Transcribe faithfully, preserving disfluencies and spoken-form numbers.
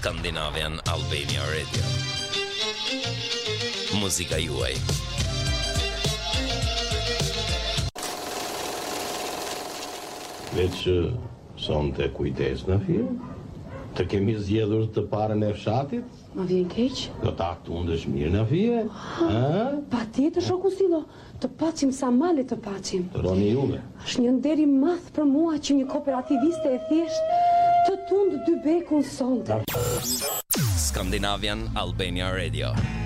Scandinavian Albania Radio. Muzika juaj. Veç sonte kujdes në fje, të kemi zgjedhur të parën e fshatit. Ma vjen keq? Do ta tundesh mirë në fje. Pa tjetër shoku Sillo, të pacim sa male të pacim. Roni jume. Është një nder i madh për mua që një kooperativiste e thjesht të tund dy bekun sonte. Scandinavian Albania Radio.